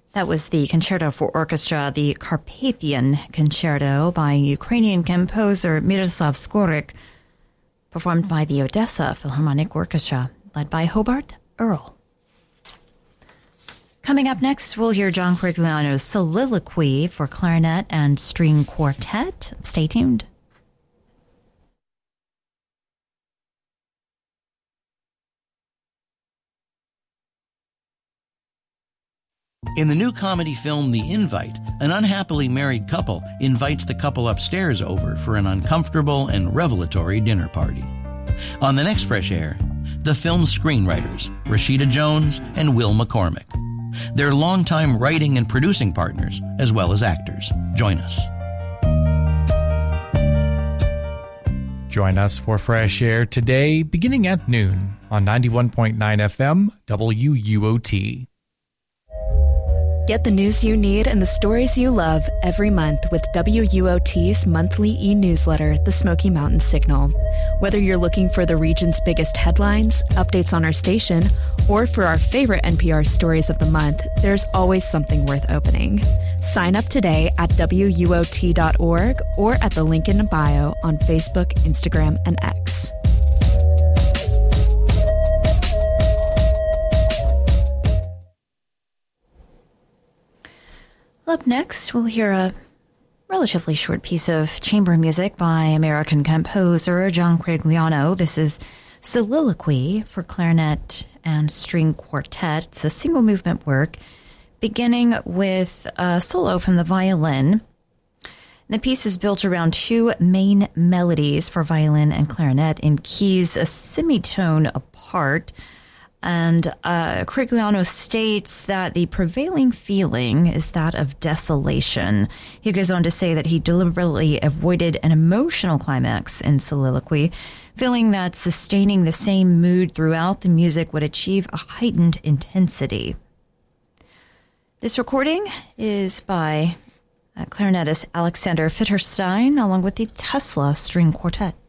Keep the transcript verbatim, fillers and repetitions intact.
That was the Concerto for Orchestra, the Carpathian Concerto by Ukrainian composer Miroslav Skorik, performed by the Odessa Philharmonic Orchestra, led by Hobart Earl. Coming up next, we'll hear John Corigliano's Soliloquy for clarinet and string quartet. Stay tuned. In the new comedy film The Invite, an unhappily married couple invites the couple upstairs over for an uncomfortable and revelatory dinner party. On the next Fresh Air, the film's screenwriters, Rashida Jones and Will McCormick. They're longtime writing and producing partners, as well as actors. Join us. Join us for Fresh Air today, beginning at noon on ninety-one point nine F M W U O T. Get the news you need and the stories you love every month with W U O T's monthly e-newsletter, The Smoky Mountain Signal. Whether you're looking for the region's biggest headlines, updates on our station, or for our favorite N P R stories of the month, there's always something worth opening. Sign up today at W U O T dot org or at the link in the bio on Facebook, Instagram, and X. Up next, we'll hear a relatively short piece of chamber music by American composer John Corigliano. This is Soliloquy for clarinet and string quartet. It's a single movement work beginning with a solo from the violin. The piece is built around two main melodies for violin and clarinet in keys a semitone apart. And uh, Corigliano states that the prevailing feeling is that of desolation. He goes on to say that he deliberately avoided an emotional climax in Soliloquy, feeling that sustaining the same mood throughout the music would achieve a heightened intensity. This recording is by uh, clarinetist Alexander Fitterstein, along with the Tesla String Quartet.